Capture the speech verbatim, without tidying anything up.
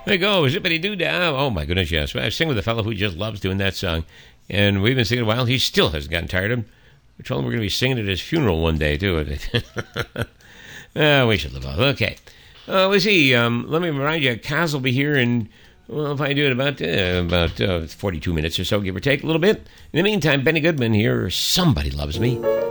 There you go, zippity doo dah. Oh my goodness, yes. I sing with a fellow who just loves doing that song, and we've been singing a while. He still hasn't gotten tired of it. We told him we're going to be singing at his funeral one day too. uh, we should live off. Okay, uh, let's see. Um, let me remind you, Kaz will be here in. Well, if I do it about uh, about uh, forty-two minutes or so, give or take a little bit. In the meantime, Benny Goodman here. Somebody Loves Me.